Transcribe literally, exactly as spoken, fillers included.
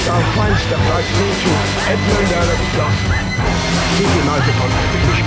our fine stuff right through to Edmund Earl of Gloucester. Keep your eyes upon British